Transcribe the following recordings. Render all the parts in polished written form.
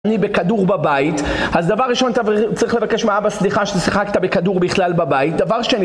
אני בכדור בבית, אז דבר ראשון אתה צריך לבקש מאבא סליחה ששיחקת בכדור בכלל בבית. דבר שני,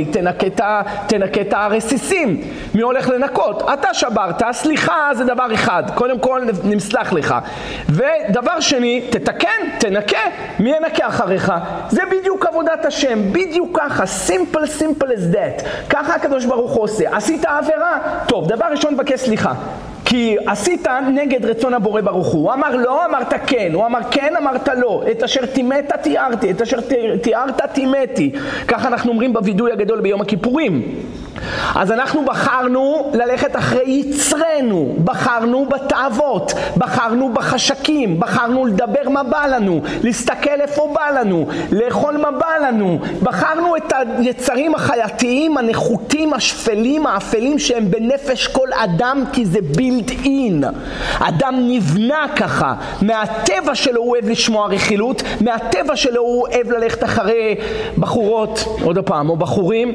תנקה את הרסיסים. מי הולך לנקות? אתה שברת, סליחה זה דבר אחד, קודם כל נמסלח לך. ודבר שני, תנקה, מי ינקה אחריך? זה בדיוק עבודת השם, בדיוק ככה, simple as that. ככה הקדוש ברוך הוא עושה. עשית עבירה? טוב, דבר ראשון בקש סליחה. כי עשית נגד רצון הבורא ברוך הוא. הוא אמר לא, אמרת כן. הוא אמר כן, אמרת לא. את אשר תימת תיארתי, את אשר תיארת תימתי. ככה אנחנו אומרים בוידוי הגדול ביום הכיפורים. אז אנחנו בחרנו ללכת אחרי יצרנו, בחרנו בתאוות, בחרנו בחשקים, בחרנו לדבר מה בא לנו, להסתכל איפה בא לנו, לאכול מה בא לנו, בחרנו את היצרים החייתיים, הנחותים, השפלים, האפלים שהם בנפש כל אדם, כי זה built in. אדם נבנה ככה, מהטבע שלו הוא אוהב לשמוע רכילות, מהטבע שלו הוא אוהב ללכת אחרי בחורות, עוד פעם, או בחורים,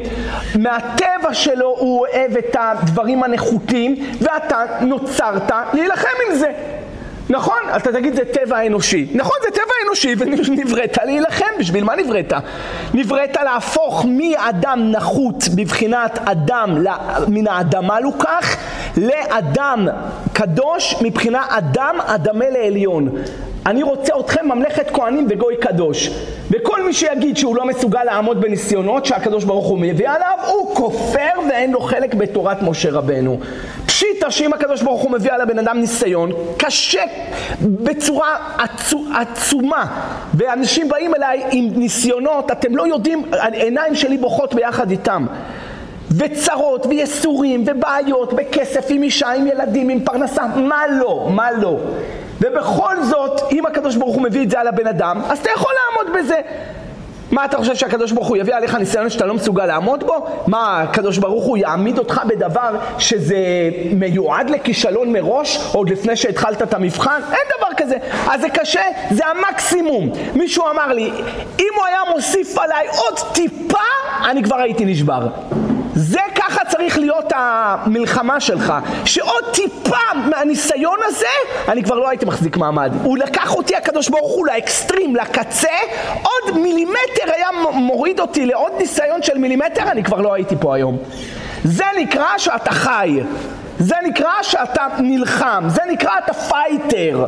מהטבע שלו הוא אוהב את הדברים הנחותים, ואתה נוצרת להילחם עם זה. נכון? אתה תגיד זה טבע אנושי. נכון, זה טבע אנושי ונבראת להילחם. בשביל מה נבראת? נבראת להפוך מאדם נחות בבחינת אדם מן האדמה לוקח, לאדם קדוש מבחינה אדם אדמה לעליון. אני רוצה אתכם ממלכת כהנים וגוי קדוש. וכל מי שיגיד שהוא לא מסוגל לעמוד בניסיונות שהקדוש ברוך הוא מביא עליו, הוא כופר ואין לו חלק בתורת משה רבנו. פשיטה שאם הקדוש ברוך הוא מביא על הבן אדם ניסיון, קשה בצורה עצומה. ואנשים באים אליי עם ניסיונות, אתם לא יודעים, העיניים שלי בוכות ביחד איתם. וצרות ויסורים ובעיות, בכסף, עם אישה, עם ילדים, עם פרנסה, מה לא. ובכל זאת, אם הקדוש ברוך הוא מביא את זה על הבן אדם, אז אתה יכול לעמוד בזה. מה אתה חושב שהקדוש ברוך הוא יביא עליך ניסיון שאתה לא מסוגל לעמוד בו? מה, הקדוש ברוך הוא יעמיד אותך בדבר שזה מיועד לכישלון מראש, עוד לפני שהתחלת את המבחן? אין דבר כזה. אז זה קשה, זה המקסימום. מישהו אמר לי, אם הוא היה מוסיף עליי עוד טיפה, אני כבר הייתי נשבר. זה ככה צריך להיות המלחמה שלך, שעוד טיפה מהניסיון הזה אני כבר לא הייתי מחזיק מעמד. הוא לקח אותי הקדוש ברוך הוא לאקסטרים, לקצה, עוד מילימטר היה מוריד אותי לעוד ניסיון של מילימטר, אני כבר לא הייתי פה היום. זה נקרא שאתה חי, זה נקרא שאתה נלחם, זה נקרא אתה פייטר.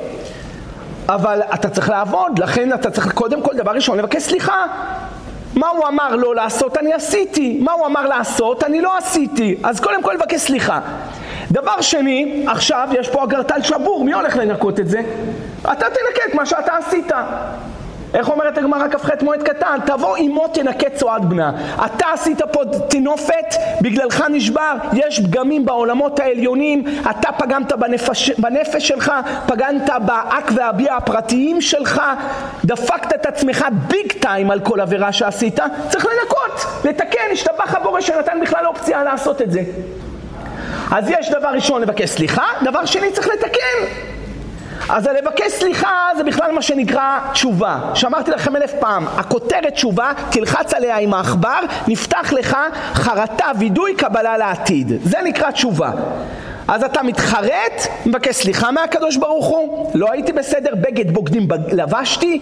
אבל אתה צריך לעבוד, לכן אתה צריך קודם כל דבר ראשון לבקש סליחה. מה הוא אמר לא לעשות? אני עשיתי. מה הוא אמר לעשות? אני לא עשיתי. אז קודם כל לבקש סליחה. דבר שני, עכשיו יש פה אגרטל שבור. מי הולך לנקות את זה? אתה תנקה את מה שאתה עשית. איך אומרת הגמרא כ"ח מועד קטן? תבוא אמו תנקה צועד בנה. אתה עשית פה תינופת, בגללך נשבר. יש פגמים בעולמות העליונים. אתה פגמת בנפש שלך, פגמת באק והביע הפרטיים שלך, דפקת את עצמך ביג טיים על כל עבירה שעשית. צריך לנקות, לתקן, השתבח הבורא שנתן בכלל אופציה לעשות את זה. אז יש דבר ראשון לבקש סליחה, דבר שני צריך לתקן. אז לבקש סליחה זה בכלל מה שנקרא תשובה. שאמרתי לכם 1000 פעם, הכותרת תשובה, תלחץ עליה עם העכבר, נפתח לך חרטה, וידוי, קבלה לעתיד. זה נקרא תשובה. אז אתה מתחרט, מבקש סליחה מהקדוש ברוך הוא, לא הייתי בסדר, בגד בוגדים לבשתי,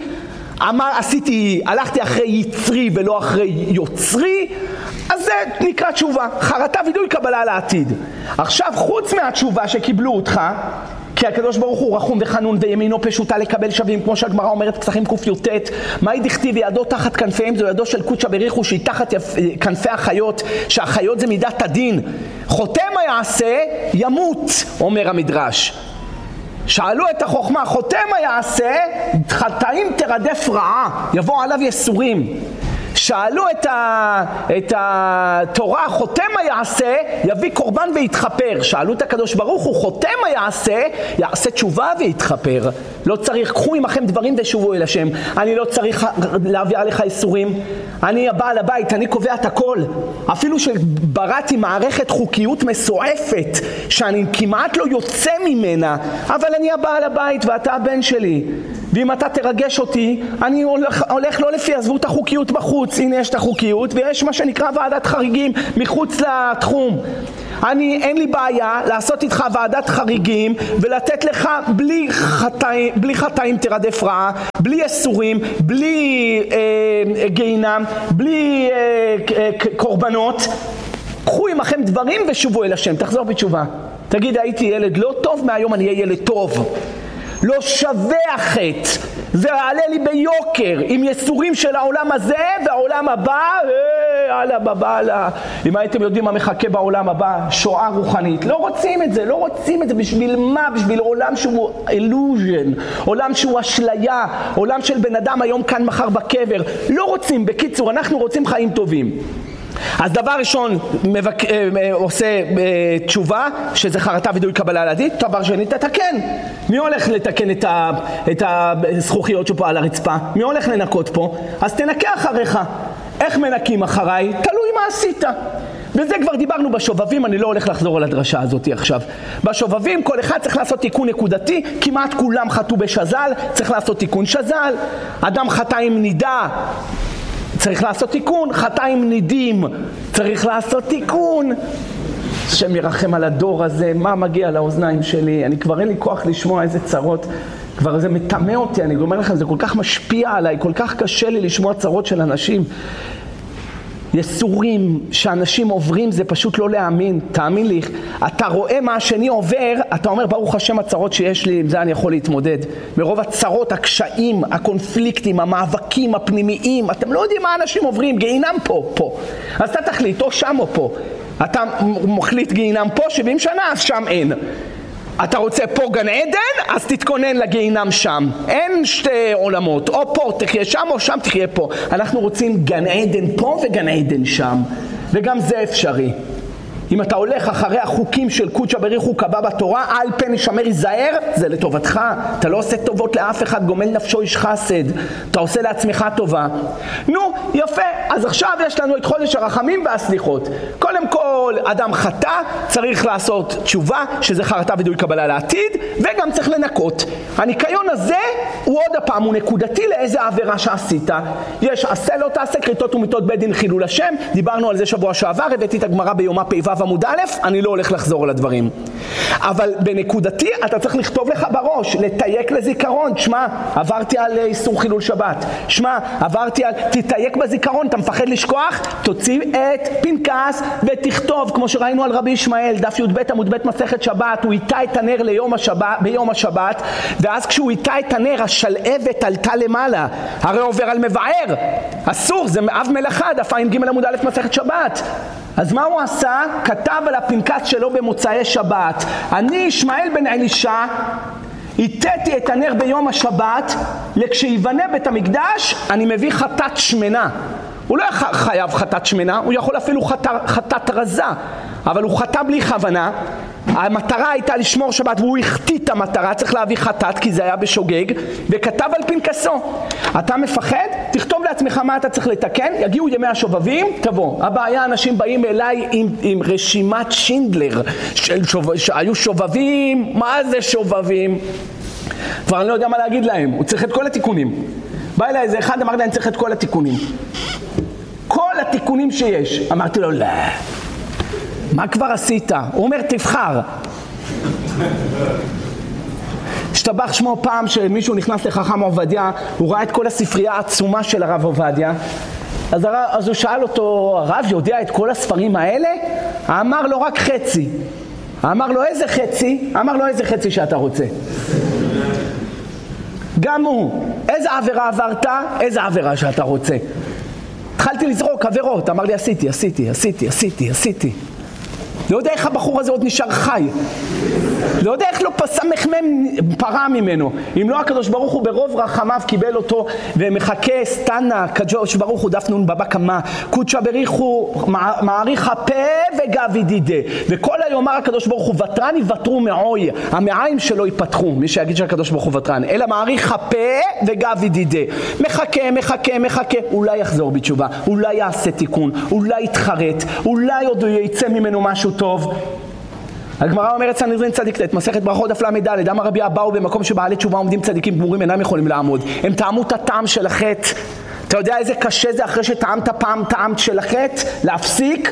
הלכתי אחרי יצרי ולא אחרי יוצרי, אז זה נקרא תשובה. חרטה, וידוי, קבלה לעתיד. עכשיו חוץ מהתשובה שקיבלו אותך, כי הקדוש ברוך הוא רחום וחנון וימינו פשוטה לקבל שווים, כמו שהגמרא אומרת פסחים ק"ט, מה דכתיב ידו תחת כנפיהם? זו ידו של קודשא בריחו שהיא תחת כנפי החיות, שהחיות זה מידת הדין. חותם היעשה ימות, אומר המדרש. שאלו את החוכמה, חותם היעשה חטאים תרדף רעה, יבוא עליו יסורים. שאלו את התורה, חותם היעשה יביא קורבן ויתחפר. שאלו את הקדוש ברוך הוא, חותם היעשה יעשה תשובה ויתחפר. לא צריך, קחו עמכם דברים ושובו אל השם. אני לא צריך להביא עליך איסורים. אני הבעל הבית, אני קובע את הכל. אפילו שבראתי מערכת חוקיות מסועפת שאני כמעט לא יוצא ממנה, אבל אני הבעל הבית ואתה הבן שלי. ואם אתה תרגש אותי, אני הולך לא לפי, עזבו את החוקיות בחוץ. הנה יש את החוקיות ויש מה שנקרא ועדת חריגים מחוץ לתחום. אין לי בעיה לעשות איתך ועדת חריגים ולתת לך בלי חטאים תרדף רעה, בלי יסורים, בלי גיהינם, בלי קורבנות. קחו עמכם דברים ושובו אל השם. תחזור בתשובה, תגיד הייתי ילד לא טוב, מהיום אני אהיה ילד טוב, לא שווה החטא, זה יעלה לי ביוקר עם יסורים של העולם הזה והעולם הבא. הלאה בבעלה, אם הייתם יודעים מה מחכה בעולם הבא, שואה רוחנית. לא רוצים את זה, לא רוצים את זה. בשביל מה? בשביל עולם שהוא illusion, עולם שהוא אשליה, עולם של בן אדם היום כאן מחר בקבר. לא רוצים. בקיצור, אנחנו רוצים חיים טובים. אז דבר ראשון עושה תשובה, שזה חרטה ודוי קבלה לעתיד. דבר שני, תתקן. מי הולך לתקן את הזכוכיות שפה על הרצפה? מי הולך לנקות פה? אז תנקה אחריך. איך מנקים אחריי? תלוי מה עשית. וזה כבר דיברנו בשובבים, אני לא הולך לחזור על הדרשה הזאת עכשיו. בשובבים כל אחד צריך לעשות תיקון נקודתי, כמעט כולם חטאו בשזל, צריך לעשות תיקון שזל. אדם חטא עם נידה, צריך לעשות תיקון. חטא עם נידים, צריך לעשות תיקון. השם ירחם על הדור הזה. מה מגיע לאוזניים שלי? אני כבר אין לי כוח לשמוע איזה צרות. כבר זה מטמא אותי, אני אומר לכם, זה כל כך משפיע עליי, כל כך קשה לי לשמוע צרות של אנשים. יסורים שאנשים עוברים, זה פשוט לא להאמין. תאמין לי, אתה רואה מה השני עובר, אתה אומר ברוך השם הצרות שיש לי, עם זה אני יכול להתמודד. מרוב הצרות, הקשיים, הקונפליקטים, המאבקים הפנימיים, אתם לא יודעים מה אנשים עוברים. גיהינם פה. אז אתה תחליט, או שם או פה. אתה מחליט גיהינם פה 70 שנה, אז שם אין. אתה רוצה פה גן עדן, אז תתכונן לגיהינם שם. אין שתי עולמות, או פה תחיה שם או שם תחיה פה. אנחנו רוצים גן עדן פה וגן עדן שם, וגם זה אפשרי. אם אתה הולך אחרי החוקים של קודשא בריך הוא קבע בתורה, על פן ישמר ייזהר, זה לטובתך. אתה לא עושה טובות לאף אחד, גומל נפשו איש חסד. אתה עושה לעצמך טובה. נו, יפה. אז עכשיו יש לנו את חודש הרחמים והסליחות. קודם כל, אדם חטא, צריך לעשות תשובה, שזה חרטה ודוי קבלה לעתיד, וגם צריך לנקות. הניקיון הזה הוא עוד הפעם, הוא נקודתי לאיזה עבירה שעשית. יש עשה לא תעשה, כריתות ומיתות בית דין חילול השם. דיברנו על זה שבוע שעבר, הבאתי את הגמרא ביומה פ"ו עמוד א', אני לא הולך לחזור על הדברים. אבל בנקודתי אתה צריך לכתוב לך בראש, לתייק לזיכרון. שמה, עברתי על איסור חילול שבת. שמה, עברתי על, תתייק בזיכרון, אתה מפחד לשכוח? תוציא את פנקס ותכתוב, כמו שראינו על רבי ישמעאל, דף י"ב עמוד ב' מסכת שבת, הוא איתה את הנר ביום השבת, ואז כשהוא איתה את הנר, השלהבת עלתה למעלה, הרי עובר על מבער. אסור, זה אב מלאכה, דף ע"ג עמוד א' מסכת שבת. אז מה הוא עשה? כתב על הפנקס שלו במוצאי שבת, אני ישמעאל בן אלישע איתתי את הנר ביום השבת, לכשיבנה בית המקדש אני מביא חטאת שמנה. הוא לא חייב חטאת שמנה, הוא יכול אפילו חטאת רזה, אבל הוא חטא בלי כוונה. המטרה הייתה לשמור שבת והוא החטיא את המטרה, צריך להביא חטאת כי זה היה בשוגג, וכתב על פנקסו. אתה מפחד? תכתוב לעצמך מה אתה צריך לתקן. יגיעו ימי השובבים, תבוא. הבעיה, אנשים באים אליי עם רשימת שינדלר שהיו שובבים. מה זה שובבים? כבר אני לא יודע מה להגיד להם. הוא צריך את כל התיקונים. בא אליי איזה אחד, אמר לי אני צריך את כל התיקונים, כל התיקונים שיש. אמרתי לו לא, מה כבר עשית? הוא אומר תבחר. השתבח שמו פעם שמישהו נכנס לחכם עובדיה, הוא ראה את כל הספרייה העצומה של הרב עובדיה, אז הוא שאל אותו, הרב יודע את כל הספרים האלה? אמר לו רק חצי. אמר לו איזה חצי? אמר לו איזה חצי שאתה רוצה. גם הוא, איזה עבירה עברת? איזה עבירה שאתה רוצה. התחלתי לזרוק עבירות, אמר לי עשיתי. לא יודע איך הבחור הזה עוד נשאר חי. לא יודע איך לא פרה ממנו. אם לא הקדוש ברוך הוא ברוב רחמיו קיבל אותו ומחכה סטנה, קדוש ברוך הוא דף נון בבא קמא, קודשא בריך הוא מעריך הפה וגב ידידה. וכל היומר הקדוש ברוך הוא ותרן יוותרו מעוי, המעיים שלו ייפתחו, מי שיגיד שהקדוש ברוך הוא ותרן, אלא מעריך הפה וגב ידידה. מחכה, אולי יחזור בתשובה, אולי יעשה תיקון, אולי יתחרט, אולי עוד יצא ממנו משהו טוב. הגמרא אומרת סנהדרין צדיק ט' מסכת ברכות דף ל"ד, אמר רבי אבאו במקום שבעלי תשובה עומדים צדיקים גמורים אינם יכולים לעמוד. הם טעמו את הטעם של החטא. אתה יודע איזה קשה זה אחרי שטעמת פעם טעם של החטא? להפסיק?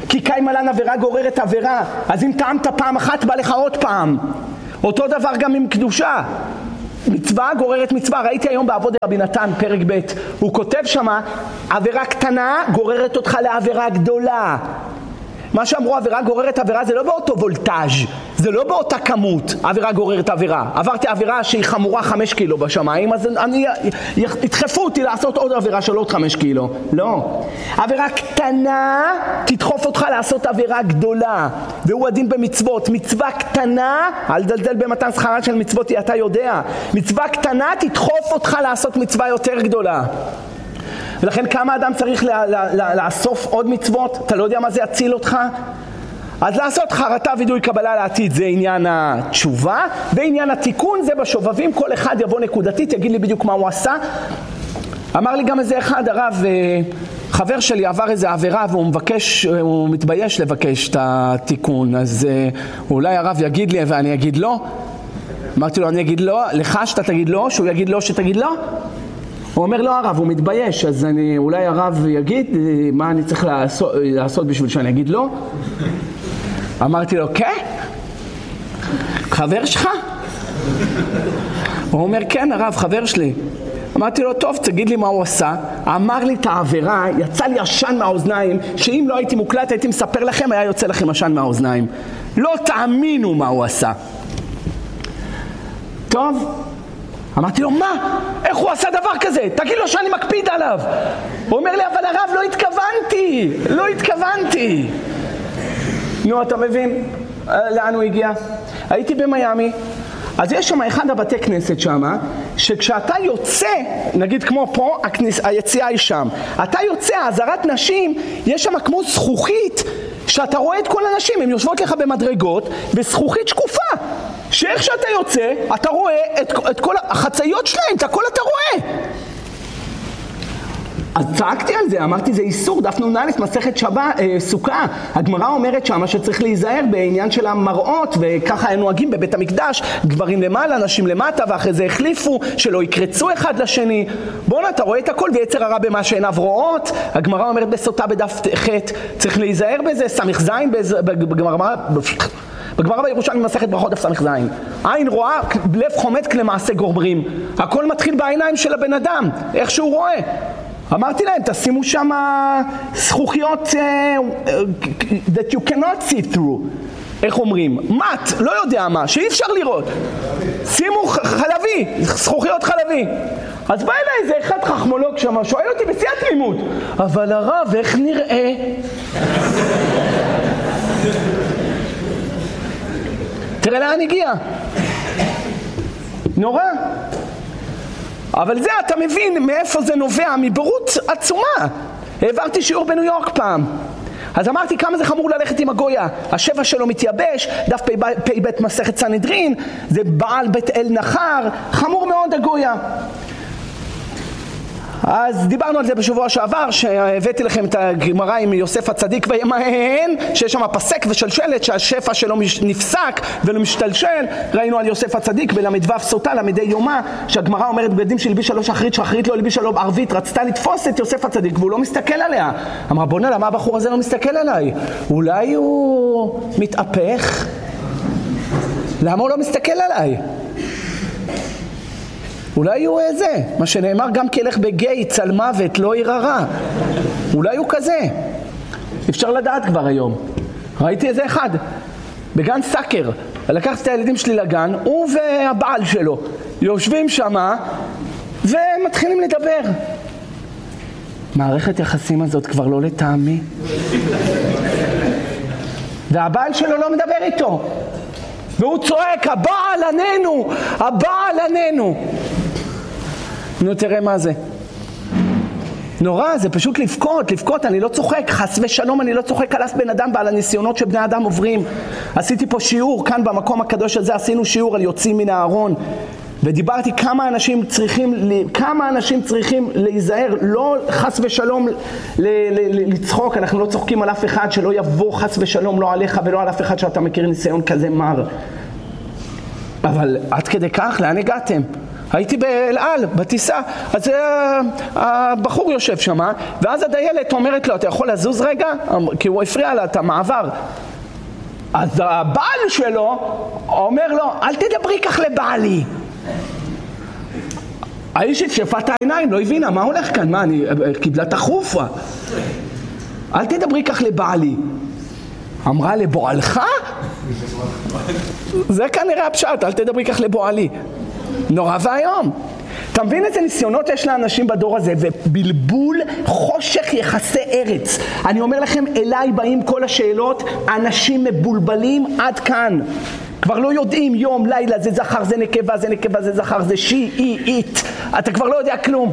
כי קיימה לן עבירה גוררת עבירה. אז אם טעמת פעם אחת, בא לך עוד פעם. אותו דבר גם עם קדושה. מצווה גוררת מצווה. ראיתי היום בעבוד רבי נתן, פרק ב', הוא כותב שמה, עבירה קטנה גוררת אותך לעבירה גדולה. מה שאמרו עבירה גוררת עבירה זה לא באותו וולטאז', זה לא באותה כמות עבירה גוררת עבירה. עברתי עבירה שהיא חמורה 5 קילו בשמיים, אז ידחפו אותי לעשות עוד עבירה של עוד 5 קילו. לא. עבירה קטנה תדחוף אותך לעשות עבירה גדולה. והוא הדין במצוות. מצווה קטנה, אל דלדל במתן שכרה של מצוות, אתה יודע. מצווה קטנה תדחוף אותך לעשות מצווה יותר גדולה. ולכן כמה אדם צריך לאסוף עוד מצוות? אתה לא יודע מה זה יציל אותך? אז לעשות חרטה וידוי קבלה לעתיד זה עניין התשובה, ועניין התיקון זה בשובבים, כל אחד יבוא נקודתית, יגיד לי בדיוק מה הוא עשה. אמר לי גם איזה אחד, הרב, חבר שלי עבר איזה עבירה והוא מבקש, הוא מתבייש לבקש את התיקון, אז אולי הרב יגיד לי ואני אגיד לו. אמרתי לו, אני אגיד לו, לך שאתה תגיד לו, שהוא יגיד לו שתגיד לו? הוא אומר לו, הרב, הוא מתבייש, אז אולי הרב יגיד מה אני צריך לעשות בשביל שאני אגיד לו. אמרתי לו, כן? חבר שלך? הוא אומר, כן, הרב, חבר שלי. אמרתי לו, טוב, תגיד לי מה הוא עשה. אמר לי את העבירה, יצא לי עשן מהאוזניים, שאם לא הייתי מוקלט הייתי מספר לכם, היה יוצא לכם עשן מהאוזניים. לא תאמינו מה הוא עשה. טוב. אמרתי לו, מה? איך הוא עשה דבר כזה? תגיד לו שאני מקפיד עליו. הוא אומר לי, אבל הרב, לא התכוונתי. נו, אתה מבין? לאן הוא הגיע? הייתי במיימי, אז יש שם אחד הבתי כנסת שם, שכשאתה יוצא, נגיד כמו פה, היציאה היא שם. אתה יוצא, עזרת נשים, יש שם כמו זכוכית, שאתה רואה את כל הנשים, הן יושבות לך במדרגות, וזכוכית שקופה. שאיך שאתה יוצא, אתה רואה את כל החצאיות שלהם, את הכל אתה רואה. אז צעקתי על זה, אמרתי זה איסור, דף נ"א מסכת סוכה. הגמרא אומרת שמה שצריך להיזהר בעניין של המראות, וככה הם נוהגים בבית המקדש, גברים למעלה, נשים למטה, ואחרי זה החליפו, שלא יקרצו אחד לשני. בוא'נה, אתה רואה את הכל, ויצר הרע במה שעיניו רואות. הגמרא אומרת בסוטה בדף ח', צריך להיזהר בזה, סמך זין, בגמרא בירושלמי מסכת ברכות דף סמך זין. עין רואה, לב חומד למעשה גורברים. הכל מתחיל בעיניים של הבן אדם, איך שהוא רואה. אמרתי להם, תשימו שם זכוכיות that you cannot see through. איך אומרים? מת, לא יודע מה, שאי אפשר לראות. שימו חלבי, זכוכיות חלבי. אז בא אליי איזה אחד חכמולוג שם, שואל אותי בשיא התמימות, אבל הרב, איך נראה? תראה לאן הגיע. נורא. אבל זה אתה מבין מאיפה זה נובע, מבורות עצומה. העברתי שיעור בניו יורק פעם. אז אמרתי כמה זה חמור ללכת עם הגויה. השבע שלו מתייבש, דף פי בית מסכת סנהדרין, זה בעל בית אל נחר, חמור מאוד הגויה. אז דיברנו על זה בשבוע שעבר, שהבאתי לכם את הגמרא עם יוסף הצדיק וימהן, שיש שם פסק ושלשלת שהשפע שלו נפסק ולא משתלשל. ראינו על יוסף הצדיק בל"ו סוטה למדי יומה, שהגמרא אומרת בגדים שהלבישה לו שחרית, שחרית לא הלבישה לו ערבית, רצתה לתפוס את יוסף הצדיק והוא לא מסתכל עליה. אמרה, בונה, למה הבחור הזה לא מסתכל עליי? אולי הוא מתהפך? למה הוא לא מסתכל עליי? אולי הוא איזה, מה שנאמר גם כלך בגייץ על מוות, לא יררה. אולי הוא כזה. אפשר לדעת כבר היום. ראיתי איזה אחד, בגן סאקר. לקחתי את הילדים שלי לגן, הוא והבעל שלו. יושבים שמה, ומתחילים לדבר. מערכת יחסים הזאת כבר לא לטעמי. והבעל שלו לא מדבר איתו. והוא צועק, הבעל עננו, הבעל עננו. נו, תראה מה זה. נורא, זה פשוט לבכות, אני לא צוחק, חס ושלום, אני לא צוחק על אף בן אדם ועל הניסיונות שבני אדם עוברים. עשיתי פה שיעור, כאן במקום הקדוש הזה עשינו שיעור על יוצאים מן הארון, ודיברתי כמה אנשים צריכים להיזהר, לא חס ושלום לצחוק, אנחנו לא צוחקים על אף אחד, שלא יבוא חס ושלום לא עליך ולא על אף אחד שאתה מכיר ניסיון כזה מר. אבל עד כדי כך, לאן הגעתם? הייתי באל-על, בטיסה, אז הבחור יושב שם, ואז הדיילת אומרת לו, אתה יכול לזוז רגע? כי הוא הפריע לה את המעבר. אז הבעל שלו אומר לו, אל תדברי כך לבעלי. האיש שפת העיניים, לא הבינה, מה הולך כאן? מה, אני קיבלה את החופה. אל תדברי כך לבעלי. אמרה לבועלך? זה כנראה הפשט, אל תדברי כך לבועלי. נורא והיום. אתה מבין איזה ניסיונות יש לאנשים בדור הזה, ובלבול חושך יחסי ארץ. אני אומר לכם, אליי באים כל השאלות, אנשים מבולבלים עד כאן. כבר לא יודעים יום, לילה, זה זכר, זה נקבה, זה נקבה, זה זכר, זה שי, אית. אתה כבר לא יודע כלום.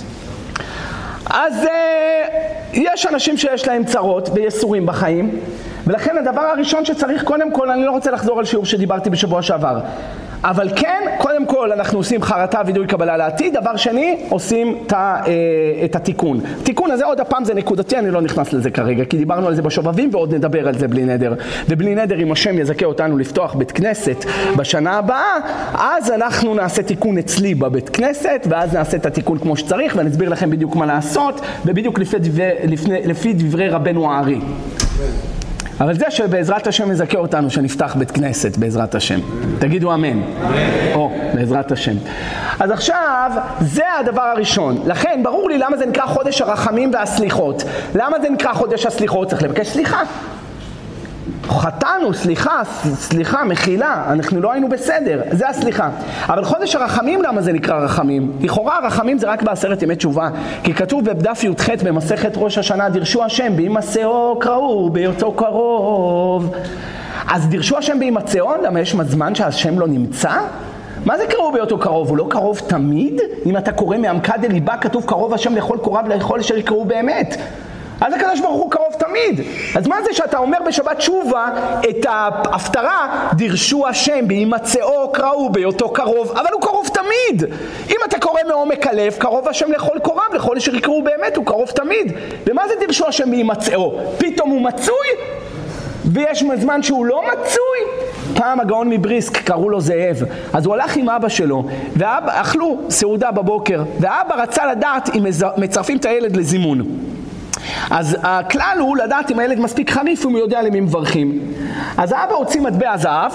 אז יש אנשים שיש להם צרות ויסורים בחיים, ולכן הדבר הראשון שצריך, קודם כל, אני לא רוצה לחזור על שיעור שדיברתי בשבוע שעבר, אבל כן, קודם כל אנחנו עושים חרטה וידוי קבלה לעתיד, דבר שני, עושים את התיקון. התיקון הזה עוד הפעם זה נקודתי, אני לא נכנס לזה כרגע, כי דיברנו על זה בשובבים ועוד נדבר על זה בלי נדר. ובלי נדר, אם השם יזכה אותנו לפתוח בית כנסת בשנה הבאה, אז אנחנו נעשה תיקון אצלי בבית כנסת, ואז נעשה את התיקון כמו שצריך, ואני אסביר לכם בדיוק מה לעשות, ובדיוק לפי דברי רבנו הארי. אבל זה שבעזרת השם יזכה אותנו שנפתח בית כנסת בעזרת השם. תגידו אמן. או, בעזרת השם. אז עכשיו, זה הדבר הראשון. לכן, ברור לי למה זה נקרא חודש הרחמים והסליחות. למה זה נקרא חודש הסליחות? צריך לבקש סליחה. חטאנו, סליחה, מחילה, אנחנו לא היינו בסדר, זה הסליחה. אבל חודש הרחמים, למה זה נקרא רחמים? לכאורה הרחמים זה רק בעשרת ימי תשובה, כי כתוב בדף י"ח במסכת ראש השנה, דרשו השם בהימצאו קראו בהיותו קרוב. אז דרשו השם בהימצאו, למה יש זמן שהשם לא נמצא? מה זה קרוב בהיותו קרוב? הוא לא קרוב תמיד? אם אתה קורא מעמקה דליבה, כתוב קרוב השם לכל קורב לכל אשר יקראו באמת. אז הקדוש ברוך הוא קרוב תמיד. אז מה זה שאתה אומר בשבת תשובה את ההפטרה, דרשו השם בהימצאו קראו בהיותו קרוב, אבל הוא קרוב תמיד. אם אתה קורא מעומק הלב, קרוב השם לכל קורב, לכל אשר יקראו באמת, הוא קרוב תמיד. ומה זה דרשו השם בהימצאו? פתאום הוא מצוי? ויש זמן שהוא לא מצוי? פעם הגאון מבריסק, קראו לו זאב, אז הוא הלך עם אבא שלו, ואבא אכלו סעודה בבוקר, ואבא רצה לדעת אם מצרפים את הילד לזימון. אז הכלל הוא לדעת אם הילד מספיק חריף, אם הוא יודע למי מברכים. אז האבא הוציא מטבע זהב,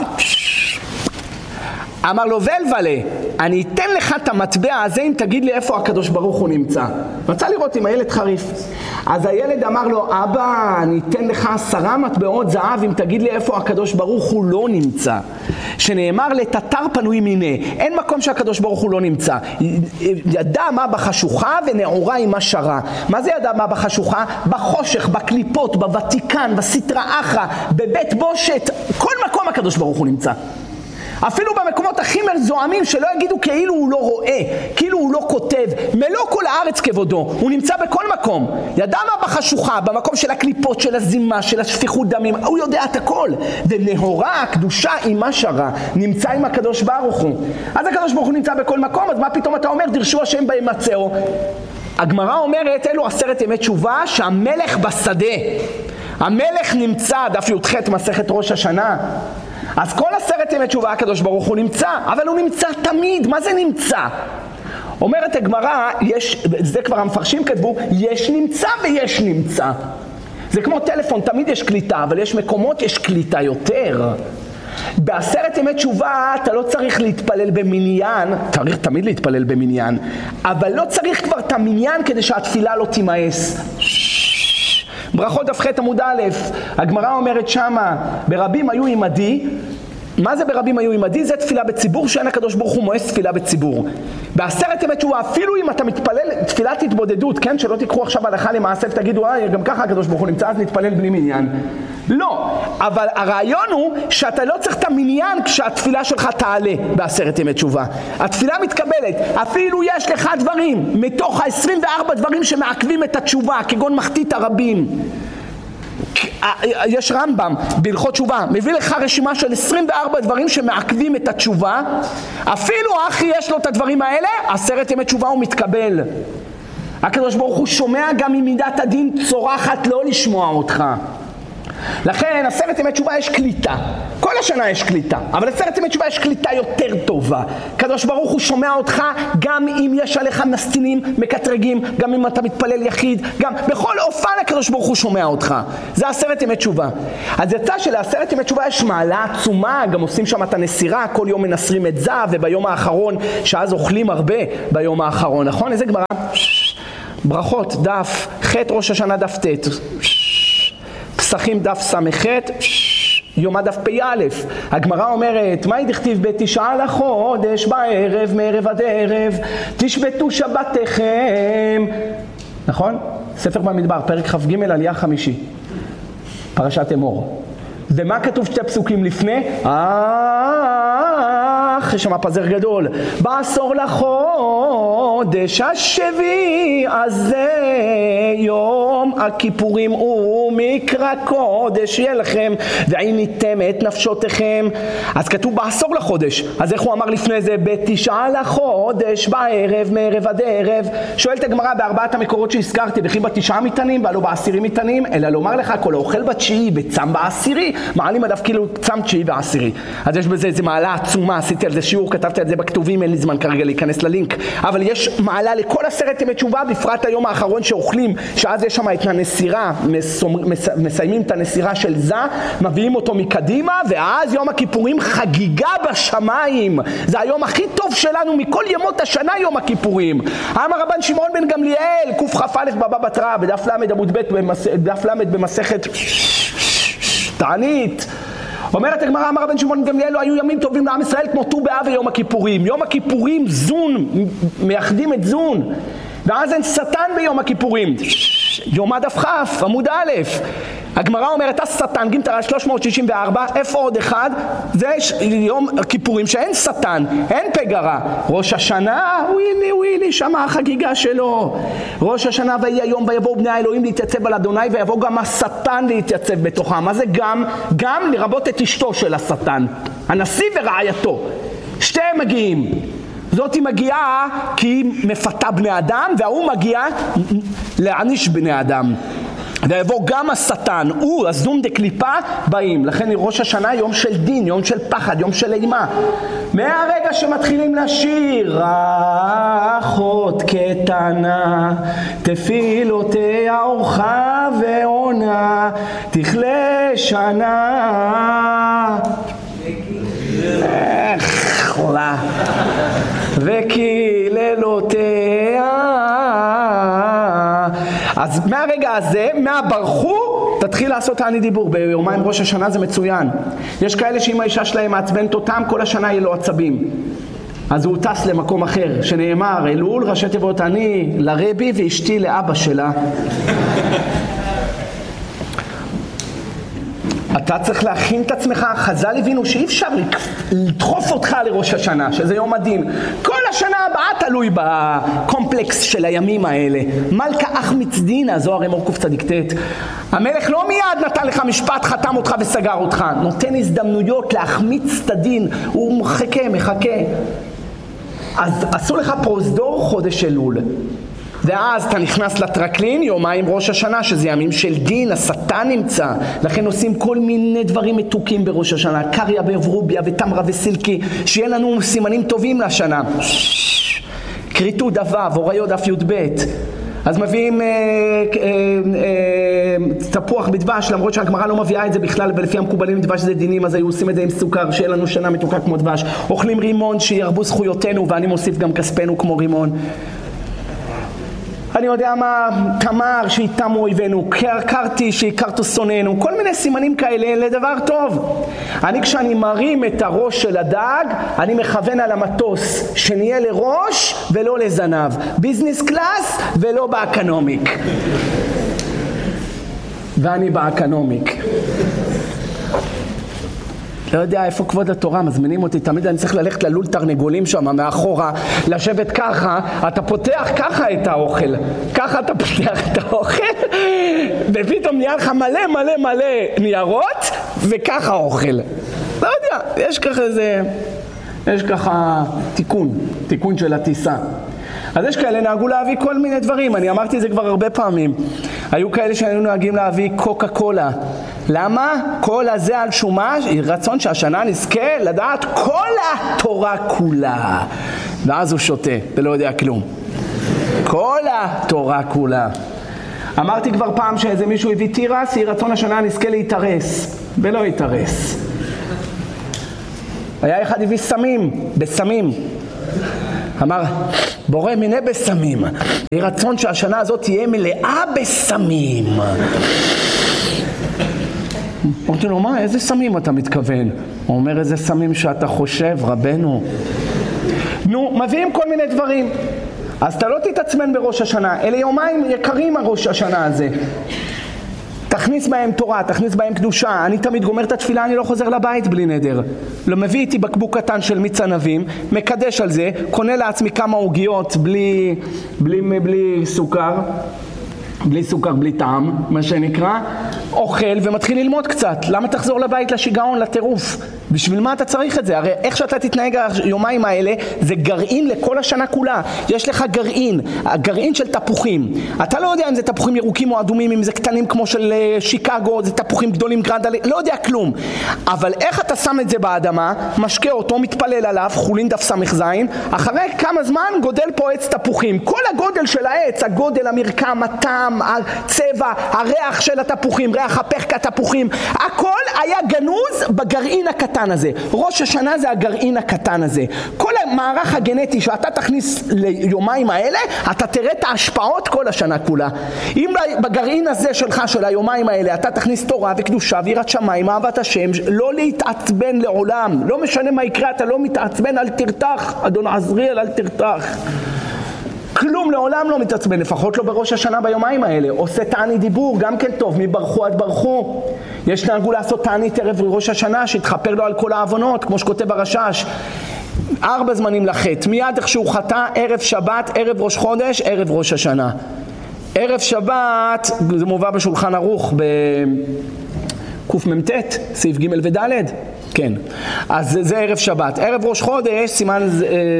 אמר לו, ולבלה, אני אתן לך את המטבע הזה אם תגיד לי איפה הקדוש ברוך הוא נמצא. רצה לראות אם הילד חריף. אז הילד אמר לו, אבא, אני אתן לך 10 מטבעות זהב אם תגיד לי איפה הקדוש ברוך הוא לא נמצא. שנאמר לתתר פנוי מיני, אין מקום שהקדוש ברוך הוא לא נמצא. ידע מה בחשוכה ונעורה עם השרה. מה זה ידע מה בחשוכה? בחושך, בקליפות, בוותיקן, בסטרא אחרא, בבית בושת, כל מקום הקדוש ברוך הוא נמצא. אפילו במקומות הכי מזוהמים, שלא יגידו כאילו הוא לא רואה, כאילו הוא לא כותב, מלוא כל הארץ כבודו, הוא נמצא בכל מקום. ידע מה בחשוכה, במקום של הקליפות, של הזימה, של השפיכות דמים, הוא יודע את הכל. ונהורה, הקדושה עם השרה, נמצא עם הקדוש ברוך הוא. אז הקדוש ברוך הוא נמצא בכל מקום, אז מה פתאום אתה אומר, דרשו השם בהימצאו? הגמרא אומרת, אלו 10 ימי תשובה שהמלך בשדה. המלך נמצא, דף י"ח מסכת ראש השנה. אז כל 10 ימי תשובה הקדוש ברוך הוא נמצא, אבל הוא נמצא תמיד. מה זה נמצא? אומרת הגמרא, זה כבר המפרשים כתבו, יש נמצא ויש נמצא. זה כמו טלפון, תמיד יש קליטה, אבל יש מקומות, יש קליטה יותר. ב10 ימי תשובה אתה לא צריך להתפלל במניין, צריך תמיד להתפלל במניין, אבל לא צריך כבר את המניין כדי שהתפילה לא תימאס. ברכות דף ח' עמוד א', הגמרא אומרת שמה, ברבים היו עמדי. מה זה ברבים היו עמדי? זה תפילה בציבור, שאין הקדוש ברוך הוא מואס תפילה בציבור. ב10 ימי תשובה, אפילו אם אתה מתפלל תפילת התבודדות, כן, שלא תיקחו עכשיו הלכה למעשה ותגידו, גם ככה הקדוש ברוך הוא נמצא, אז נתפלל בלי מניין. לא, אבל הרעיון הוא שאתה לא צריך את המניין כשהתפילה שלך תעלה ב10 ימי תשובה. התפילה מתקבלת, אפילו יש לך דברים, מתוך ה-24 דברים שמעכבים את התשובה, כגון מחטית הרבים. יש רמב"ם בהלכות תשובה, מביא לך רשימה של 24 דברים שמעכבים את התשובה. אפילו אחי יש לו את הדברים האלה, 10 ימי תשובה הוא מתקבל. הקדוש ברוך הוא שומע גם אם מידת הדין צורחת לא לשמוע אותך. לכן, 10 ימי תשובה יש קליטה. כל השנה יש קליטה, אבל 10 ימי תשובה יש קליטה יותר טובה. קדוש ברוך הוא שומע אותך גם אם יש עליך מסטינים, מקטרגים, גם אם אתה מתפלל יחיד, גם בכל אופן הקדוש ברוך הוא שומע אותך. זה 10 ימי תשובה. אז יצא של10 ימי תשובה יש מעלה עצומה, גם עושים שם את הנסירה, כל יום מנסרים את זה, וביום האחרון, שאז אוכלים הרבה ביום האחרון, נכון? איזה גמרא? ברכות, דף ח' ראש השנה דף ט', פסחים דף ס"ח, יומא דף פ"א. הגמרא אומרת, מה דכתיב בתשעה לחודש בערב מערב עד ערב תשבתו שבתיכם, נכון? ספר במדבר, פרק כ"ג עלייה 5, פרשת אמור. ומה כתוב 2 פסוקים לפני? אחרי שמה פזר גדול, בעשור לחודש השביעי הזה יום הכיפורים ומקרא קודש יהיה לכם ועיניתם את נפשותיכם. אז כתוב בעשור לחודש, אז איך הוא אמר לפני זה? בתשעה לחודש בערב מערב עד ערב. שואלת הגמרא בארבעת המקורות שהזכרתי, וכי בתשעה מתנים ולא בעשירי מתנים, אלא לומר לך כל האוכל בתשיעי בצם בעשירי, מעלים הדף כאילו צם תשיעי ועשירי. אז יש בזה איזה מעלה עצומה, עשיתי על זה שיעור, כתבתי על זה בכתובים, אין לי זמן כרגע להיכנס ללינק, אבל יש מעלה לכל 10 ימי תשובה, בפרט היום האחרון שאוכלים, שאז יש שם את הנסירה, מסיימים את הנסירה של זה, מביאים אותו מקדימה, ואז יום הכיפורים חגיגה בשמיים. זה היום הכי טוב שלנו מכל ימות השנה, יום הכיפורים. אמר רבן שמעון בן גמליאל, קכ"א בבא בתרא, בדף ל' עמוד ב', בדף ל' במסכת תענית. אומרת הגמרא, אמר רבן שמעון בן גמליאל, לא היו ימים טובים לעם ישראל כמו ט"ו באב ויום הכיפורים. יום הכיפורים זון, מייחדים את זון, ואז אין שטן ביום הכיפורים. יומא דף כ' עמוד א', הגמרא אומרת השטן, גימטרא 364, איפה עוד אחד? זה יום הכיפורים שאין שטן, אין פגרה. ראש השנה, ווילי, שמה החגיגה שלו. ראש השנה ויהי היום ויבואו בני האלוהים להתייצב על אדוני, ויבוא גם השטן להתייצב בתוכם. מה זה גם לרבות את אשתו של השטן, הנשיא ורעייתו, שתיהם מגיעים. זאת היא מגיעה כי היא מפתה בני אדם, והוא מגיע להעניש בני אדם. ויבוא גם השטן, הזון דקליפה באים. לכן ראש השנה יום של דין, יום של פחד, יום של אימה. מהרגע שמתחילים לשיר, אחות קטנה, תפילותיה אורחה ועונה, תכלה שנה. חולה. וקיללותיה. אז מהרגע הזה, מהברכו, תתחיל לעשות העני דיבור. ביומיים ראש השנה זה מצוין. יש כאלה שאם האישה שלהם מעצבנת אותם, כל השנה יהיה לו עצבים. אז הוא טס למקום אחר, שנאמר, אלול ראשי תיבות אני לרבי ואשתי לאבא שלה. אתה צריך להכין את עצמך. חז"ל הבינו שאי אפשר לדחוף אותך לראש השנה, שזה יום הדין. כל השנה הבאה תלוי בקומפלקס של הימים האלה. מלכה אחמיץ דינה, זוהר אמור קצ"ט. המלך לא מיד נתן לך משפט, חתם אותך וסגר אותך. נותן הזדמנויות להחמיץ את הדין. הוא מחכה. אז עשו לך פרוזדור חודש אלול. ואז אתה נכנס לטרקלין, יומיים ראש השנה, שזה ימים של דין, השטן נמצא. לכן עושים כל מיני דברים מתוקים בראש השנה, קריה וברוביה ותמרה וסילקי, שיהיה לנו סימנים טובים לשנה. קריטו דבב, הוריו דף י"ב. אז מביאים תפוח בדבש, למרות שהגמרא לא מביאה את זה בכלל, ולפי המקובלים דבש זה דינים, אז היו עושים את זה עם סוכר, שיהיה לנו שנה מתוקה כמו דבש. אוכלים רימון שירבו זכויותינו, ואני מוסיף גם כספנו כמו רימון. אני יודע מה, תמר שיתמו אויבינו, קרתי שיקרתו שונאינו, כל מיני סימנים כאלה לדבר טוב. כשאני מרים את הראש של הדג, אני מכוון על המטוס, שנהיה לראש ולא לזנב, ביזנס קלאס ולא באקונומיק. ואני באקונומיק. לא יודע איפה כבוד התורה, מזמינים אותי, תמיד אני צריך ללכת ללול תרנגולים שם מאחורה, לשבת ככה, אתה פותח ככה את האוכל, ככה אתה פותח את האוכל, ופתאום נהיה לך מלא ניירות, וככה אוכל. לא יודע, יש ככה תיקון של הטיסה. אז יש כאלה נהגו להביא כל מיני דברים, אני אמרתי את זה כבר הרבה פעמים. היו כאלה שהיו נוהגים להביא קוקה קולה. למה? קולה זה על שומה, רצון שהשנה נזכה לדעת כל התורה כולה. ואז הוא שותה ולא יודע כלום. כל התורה כולה. אמרתי כבר פעם שאיזה מישהו הביא תירס, יהי רצון השנה נזכה להתארס, ולא להתארס. היה אחד הביא בסמים. אמר, בורא מיני בסמים, יהי רצון שהשנה הזאת תהיה מלאה בסמים. אמרתי לו, מה, איזה סמים אתה מתכוון? הוא אומר, איזה סמים שאתה חושב, רבנו. נו, מביאים כל מיני דברים. אז אתה לא תתעצמן בראש השנה, אלה יומיים יקרים הראש השנה הזה. תכניס בהם תורה, תכניס בהם קדושה. אני תמיד גומר את התפילה, אני לא חוזר לבית בלי נדר. לא מביא איתי בקבוק קטן של מיץ ענבים, מקדש על זה, קונה לעצמי כמה עוגיות בלי סוכר. בלי סוכר, בלי טעם, מה שנקרא, אוכל ומתחיל ללמוד קצת. למה תחזור לבית לשיגעון, לטירוף? בשביל מה אתה צריך את זה? הרי איך שאתה תתנהג היומיים האלה, זה גרעין לכל השנה כולה. יש לך גרעין של תפוחים. אתה לא יודע אם זה תפוחים ירוקים או אדומים, אם זה קטנים כמו של שיקגו, זה תפוחים גדולים גרנדה, לא יודע כלום. אבל איך אתה שם את זה באדמה, משקה אותו, מתפלל עליו, חולין דף סמך זין, אחרי כמה זמן גודל פה עץ תפוחים. כל הגודל של העץ, הגודל, המרקם, הטעם, הצבע, הריח של התפוחים, ריח הפך כתפוחים, הכל היה גנוז בגרעין הקטן הזה. ראש השנה זה הגרעין הקטן הזה. כל המערך הגנטי שאתה תכניס ליומיים האלה, אתה תראה את ההשפעות כל השנה כולה. אם בגרעין הזה שלך, של היומיים האלה, אתה תכניס תורה וקדושה ויראת שמיים, אהבת השם, לא להתעצבן לעולם. לא משנה מה יקרה, אתה לא מתעצבן, אל תרתח. אדון עזריאל, אל תרתח. כלום, לעולם לא מתעצבן, לפחות לא בראש השנה ביומיים האלה. עושה תענית דיבור, גם כן טוב, מברכו עד ברכו. יש נהגו לעשות תענית ערב ראש השנה, שיתחפר לו על כל העוונות, כמו שכותב הרשש. 4 זמנים לחטא, מיד איך שהוא חטא, ערב שבת, ערב ראש חודש, ערב ראש השנה. ערב שבת, זה מובא בשולחן ערוך בקמ"ט, סעיף ג' וד', כן. אז זה ערב שבת. ערב ראש חודש, סימן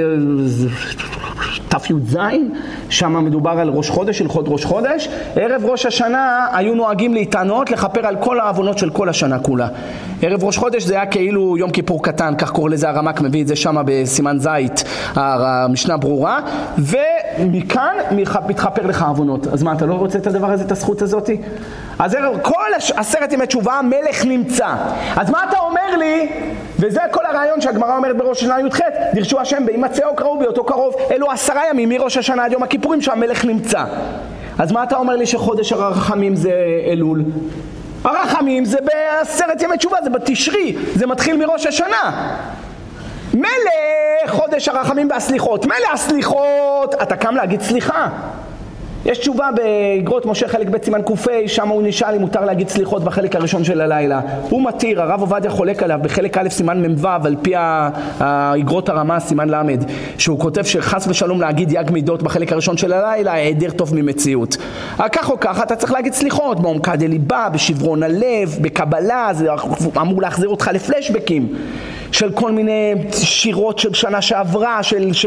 ת"י, שם מדובר על ראש חודש, הלכות ראש חודש. ערב ראש השנה היו נוהגים להתענות, לחפר על כל העוונות של כל השנה כולה. ערב ראש חודש זה היה כאילו יום כיפור קטן, כך קורא לזה הרמ"ק, מביא את זה שם בסימן זית, המשנה ברורה, ומכאן מתחפר לך העוונות. אז מה, אתה לא רוצה את הדבר הזה, את הזכות הזאת? אז כל 10 ימי תשובה מלך נמצא. אז מה אתה אומר לי? וזה כל הרעיון שהגמרא אומרת בראש השנה י"ח, דרשו השם בהימצאו קרוב באותו קרוב. אלו 10 ימים מראש השנה עד יום הכיפורים שהמלך נמצא. אז מה אתה אומר לי שחודש הרחמים זה אלול? הרחמים זה ב10 ימי תשובה, זה בתשרי, זה מתחיל מראש השנה. מלא חודש הרחמים והסליחות, מלא הסליחות, אתה קם להגיד סליחה. יש תשובה באגרות משה חלק ב' סימן קופי, שם הוא נשאל אם מותר להגיד סליחות בחלק הראשון של הלילה. הוא מתיר, הרב עובדיה חולק עליו בחלק א' סימן מ"ו, על פי האגרות הרמה סימן למד, שהוא כותב שחס ושלום להגיד יג מידות בחלק הראשון של הלילה, היעדר טוב ממציאות. כך או כך אתה צריך להגיד סליחות, בעומקא דליבה, בשברון הלב, בקבלה, זה אמור להחזיר אותך לפלשבקים. של כל מיני שירות של שנה שעברה,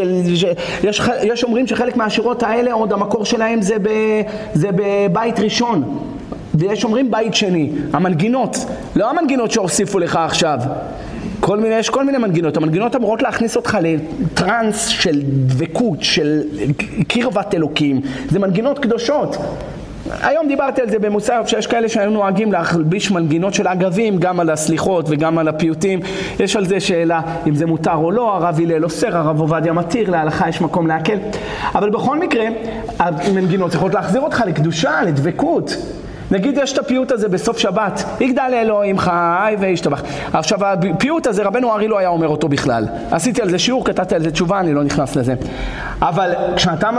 יש אומרים שחלק מהשירות האלה עוד המקור שלהם זה בבית ראשון, ויש אומרים בית שני, המנגינות, לא המנגינות שהוסיפו לך עכשיו, יש כל מיני מנגינות, המנגינות אמורות להכניס אותך לטרנס של דבקות, של קרבת אלוקים, זה מנגינות קדושות. היום דיברתי על זה במוסף, שיש כאלה שהיו נוהגים להלביש מנגינות של אגבים, גם על הסליחות וגם על הפיוטים. יש על זה שאלה אם זה מותר או לא, הרב הלל אוסר, הרב עובדיה מתיר, להלכה יש מקום להקל. אבל בכל מקרה, המנגינות יכולות להחזיר אותך לקדושה, לדבקות. נגיד יש את הפיוט הזה בסוף שבת, יגדל לאלוהים חי וישתבח. עכשיו הפיוט הזה רבנו ארי לא היה אומר אותו בכלל. עשיתי על זה שיעור, כתבתי על זה תשובה, אני לא נכנס לזה. אבל כשאתה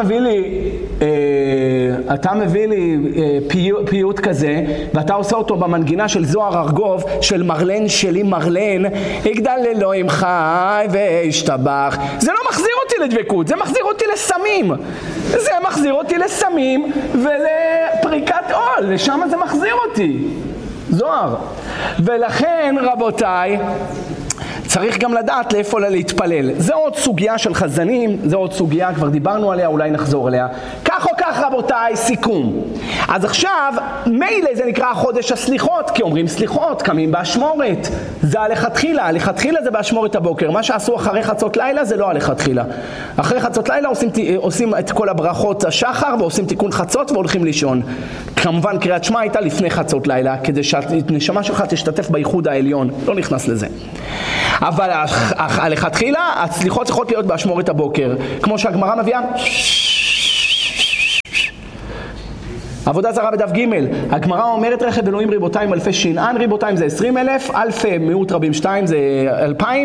מביא לי, פיוט כזה, ואתה עושה אותו במנגינה של זוהר ארגוב, של מרלן שלי מרלן, יגדל לאלוהים חי וישתבח. זה לא מחזיר אותי לדבקות, זה מחזיר אותי לסמים. זה מחזיר אותי לסמים ולפריקת עול, לשם זה מחזיר אותי, זוהר. ולכן רבותיי, צריך גם לדעת לאיפה להתפלל. זה עוד סוגיה של חזנים, זה עוד סוגיה, כבר דיברנו עליה, אולי נחזור עליה. כך או כך רבותיי, סיכום. אז עכשיו, מילא זה נקרא חודש הסליחות, כי אומרים סליחות, קמים באשמורת. זה הלכתחילה, הלכתחילה זה באשמורת הבוקר. מה שעשו אחרי חצות לילה זה לא הלכתחילה. אחרי חצות לילה עושים את כל הברכות השחר ועושים תיקון חצות והולכים לישון. כמובן קריאת שמע הייתה לפני חצות לילה, כדי שהנשמה שלך תשתתף בייחוד העליון. לא נכנס לזה. אבל הלכתחילה, הסליחות צריכות להיות באשמורת הבוקר. כמו שהגמרא מביאה, עבודה זרה בדף ג', הגמרא אומרת רכב אלוהים ריבותיים אלפי שינען, ריבותיים זה 20,000, אלפי מיעוט רבים 2 זה 2,000,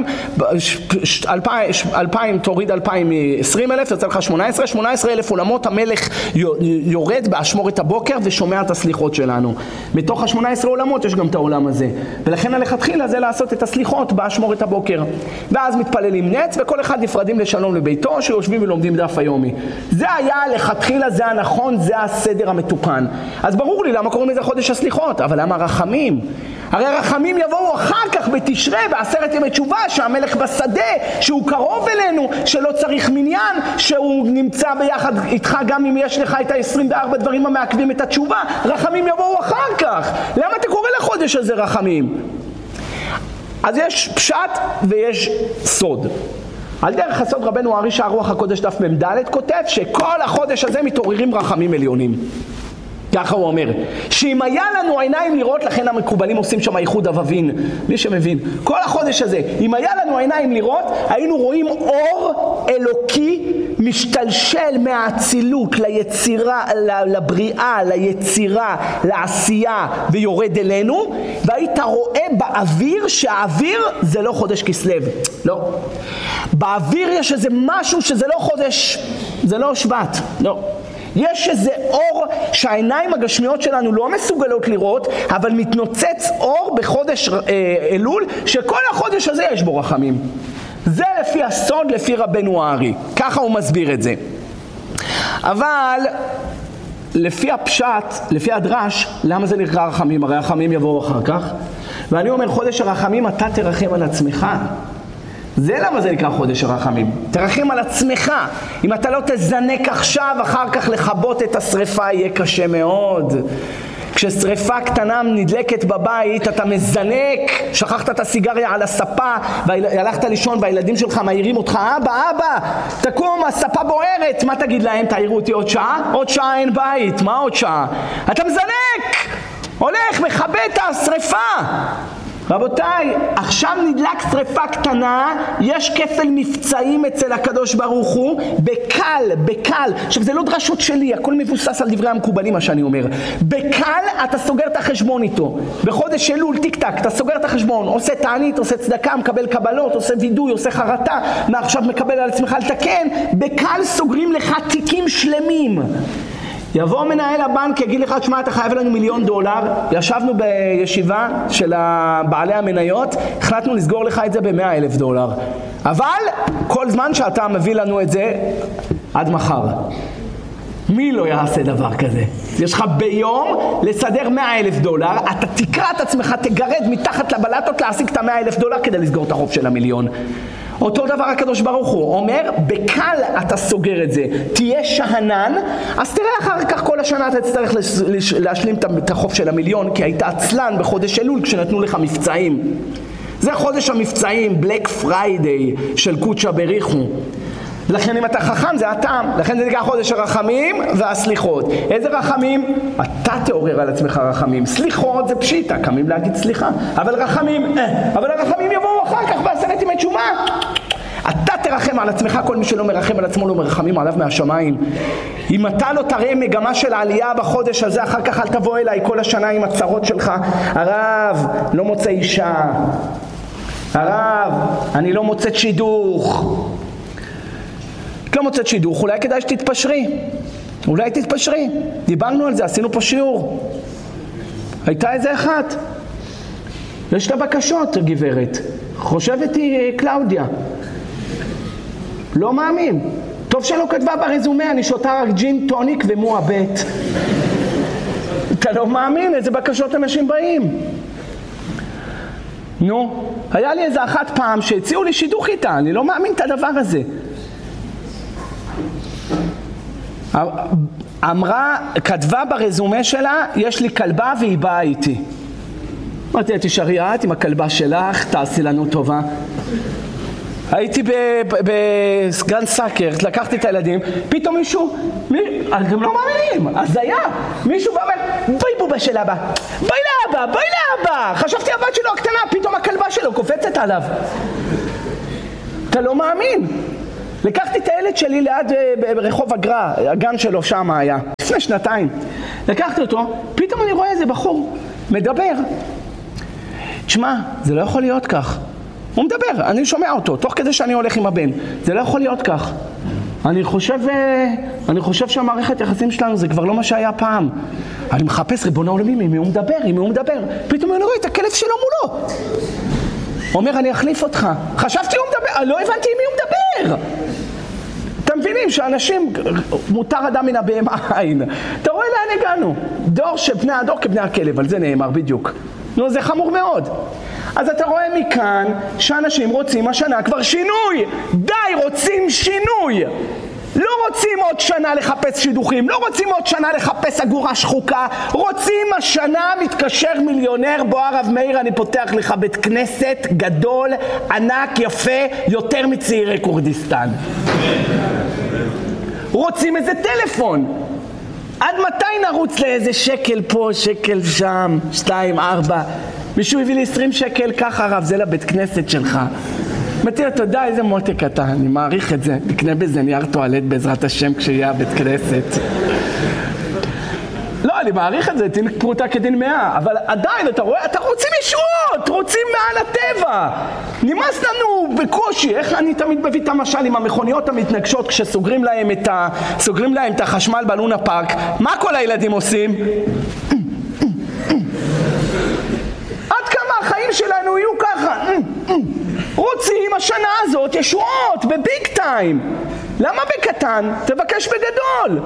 2,000 תוריד 2,000 מ-20,000, יוצא לך 18,000 עולמות, המלך יורד באשמורת הבוקר ושומע את הסליחות שלנו. מתוך ה-18 עולמות יש גם את העולם הזה, ולכן הלכתחילה זה לעשות את הסליחות באשמורת הבוקר. ואז מתפללים נץ וכל אחד נפרדים לשלום לביתו, שיושבים ולומדים דף היומי. זה היה הלכתחילה, זה הנכון, זה הסדר המתוקן. אז ברור לי למה קוראים לזה חודש הסליחות, אבל למה רחמים? הרי רחמים יבואו אחר כך בתשרי, בעשרת ימי תשובה, שהמלך בשדה, שהוא קרוב אלינו, שלא צריך מניין, שהוא נמצא ביחד איתך גם אם יש לך את ה-24 דברים המעכבים את התשובה. רחמים יבואו אחר כך. למה אתה קורא לחודש הזה רחמים? אז יש פשט ויש סוד. על דרך הסוד רבנו הארי שהרוח הקודש דף מ"ד כותב שכל החודש הזה מתעוררים רחמים עליונים. ככה הוא אומר, שאם היה לנו עיניים לראות, לכן המקובלים עושים שם ייחוד אבבין, מי שמבין, כל החודש הזה, אם היה לנו עיניים לראות, היינו רואים אור אלוקי משתלשל מהאצילות ליצירה, לבריאה, ליצירה, לעשייה, ויורד אלינו, והיית רואה באוויר שהאוויר זה לא חודש כסלו, לא. באוויר יש איזה משהו שזה לא חודש, זה לא שבט, לא. יש איזה אור שהעיניים הגשמיות שלנו לא מסוגלות לראות, אבל מתנוצץ אור בחודש אלול, שכל החודש הזה יש בו רחמים. זה לפי הסוד, לפי רבנו הארי. ככה הוא מסביר את זה. אבל לפי הפשט, לפי הדרש, למה זה נקרא רחמים? הרי רחמים יבואו אחר כך. ואני אומר, חודש הרחמים אתה תרחם על עצמך. זה למה זה נקרא חודש הרחמים. תרחם על עצמך. אם אתה לא תזנק עכשיו, אחר כך לחבות את השריפה יהיה קשה מאוד. כששריפה קטנה נדלקת בבית, אתה מזנק, שכחת את הסיגריה על הספה, והלכת לישון והילדים שלך מעירים אותך, אבא, תקום, הספה בוערת. מה תגיד להם? תעירו אותי עוד שעה? עוד שעה אין בית, מה עוד שעה? אתה מזנק! הולך, מכבה את השריפה. רבותיי, עכשיו נדלק שריפה קטנה, יש כפל מבצעים אצל הקדוש ברוך הוא, בקל. עכשיו זה לא דרשות שלי, הכל מבוסס על דברי המקובלים מה שאני אומר. בקל אתה סוגר את החשבון איתו. בחודש אלול טיק טק, אתה סוגר את החשבון, עושה תענית, עושה צדקה, מקבל קבלות, עושה וידוי, עושה חרטה, מעכשיו מקבל על עצמך לתקן, בקל סוגרים לך תיקים שלמים. יבוא מנהל הבנק, יגיד לך, תשמע, אתה חייב לנו $1,000,000, ישבנו בישיבה של בעלי המניות, החלטנו לסגור לך את זה $100,000. אבל כל זמן שאתה מביא לנו את זה, עד מחר. מי לא יעשה דבר כזה? יש לך ביום לסדר $100,000, אתה תקרא את עצמך, תגרד מתחת לבלטות להשיג את $100,000 כדי לסגור את החוב של $1,000,000. אותו דבר הקדוש ברוך הוא אומר, בקל אתה סוגר את זה, תהיה שהנן, אז תראה אחר כך כל השנה אתה תצטרך להשלים את החוב של $1,000,000, כי היית עצלן בחודש אלול כשנתנו לך מבצעים. זה חודש המבצעים, בלק פריידיי של קודשא בריחו. לכן אם אתה חכם זה הטעם, לכן זה נקרא חודש הרחמים והסליחות. איזה רחמים? אתה תעורר על עצמך רחמים. סליחות זה פשיטה, קמים להגיד סליחה. אבל רחמים, אבל הרחמים יבואו אחר כך בעשרת ימי תשובה. אתה תרחם על עצמך, כל מי שלא מרחם על עצמו לא מרחמים עליו מהשמיים. אם אתה לא תראה מגמה של העלייה בחודש הזה, אחר כך אל תבוא אליי כל השנה עם הצרות שלך. הרב, לא מוצא אישה. הרב, אני לא מוצאת שידוך. לא מוצאת שידוך, אולי כדאי שתתפשרי. אולי תתפשרי. דיברנו על זה, עשינו פה שיעור. הייתה איזה אחת. יש לה בקשות, גברת. חושבת היא קלאודיה. לא מאמין. טוב שלא כתבה ברזומה, אני שותה רק ג'ין, טוניק ומועבט. אתה לא מאמין איזה בקשות אנשים באים. נו, היה לי איזה אחת פעם שהציעו לי שידוך איתה, אני לא מאמין את הדבר הזה. אמרה, כתבה ברזומה שלה, יש לי כלבה והיא באה איתי. אמרתי, תשארי את עם הכלבה שלך, תעשי לנו טובה. הייתי בסגן סאקר, לקחתי את הילדים, פתאום מישהו, אתם לא מאמינים, אז היה, מישהו בא ואומר, בואי בובה של אבא, בואי לאבא, בואי לאבא. חשבתי הבת שלו הקטנה, פתאום הכלבה שלו קופצת עליו. אתה לא מאמין. לקחתי את הילד שלי ליד ברחוב אגרה, הגן שלו שם היה, לפני 2 לקחתי אותו, פתאום אני רואה איזה בחור מדבר. תשמע, זה לא יכול להיות כך. הוא מדבר, אני שומע אותו, תוך כדי שאני הולך עם הבן. זה לא יכול להיות כך. אני חושב שהמערכת יחסים שלנו זה כבר לא מה שהיה פעם. אני מחפש ריבון העולמים, עם מי הוא מדבר. פתאום אני רואה את הכלב שלו מולו. הוא אומר, אני אחליף אותך. חשבתי הוא מדבר, לא הבנתי עם מי הוא מדבר. אתם מבינים שאנשים, מותר אדם מן הבהמה עין. אתה רואה לאן הגענו? דור שבני הדור כבני הכלב, על זה נאמר בדיוק. נו, זה חמור מאוד. אז אתה רואה מכאן שאנשים רוצים השנה כבר שינוי. די, רוצים שינוי. לא רוצים עוד שנה לחפש שידוכים, לא רוצים עוד שנה לחפש אגורה שחוקה, רוצים השנה מתקשר מיליונר, בוא הרב מאיר אני פותח לך בית כנסת גדול, ענק, יפה, יותר מצעירי כורדיסטן. רוצים איזה טלפון. עד מתי נרוץ לאיזה שקל פה, שקל שם, 2, 4? מישהו הביא לי 20 שקל, ככה הרב, זה לבית כנסת שלך. אמרתי, אתה יודע איזה מותק אתה, אני מעריך את זה, נקנה בזה נייר טואלט בעזרת השם כשיהיה בית כנסת. לא, אני מעריך את זה, תין פרוטה כדין 100, אבל עדיין, אתה רואה, אתה רוצים ישועות, רוצים מעל הטבע. נמאס לנו בקושי, איך אני תמיד מביא את המשל עם המכוניות המתנגשות כשסוגרים להם את החשמל בלונה פארק, מה כל הילדים עושים? עד כמה החיים שלנו יהיו ככה? רוצים השנה הזאת ישועות בביג טיים. למה בקטן? תבקש בגדול.